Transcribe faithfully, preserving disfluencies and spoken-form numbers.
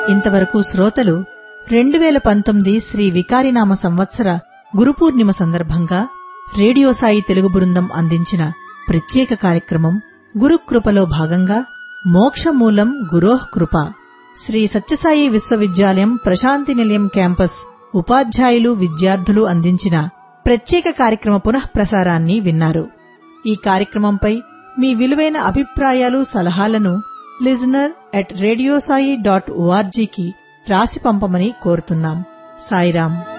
ఇంతవరకు శ్రోతలు రెండు వేల పంతొమ్మిది శ్రీ వికారినామ సంవత్సర గురుపూర్ణిమ సందర్భంగా రేడియో సాయి తెలుగు బృందం అందించిన ప్రత్యేక కార్యక్రమం గురుకృపలో భాగంగా మోక్షమూలం గురోః కృప శ్రీ సత్యసాయి విశ్వవిద్యాలయం ప్రశాంతి నిలయం క్యాంపస్ ఉపాధ్యాయులు విద్యార్థులు అందించిన ప్రత్యేక కార్యక్రమ పునఃప్రసారాన్ని విన్నారు. ఈ కార్యక్రమంపై మీ విలువైన అభిప్రాయాలు సలహాలను లిజనర్ అట్ రేడియోసాయి డాట్ ఓఆర్జీకి రాసి పంపమని కోరుతున్నాం. సాయిరాం.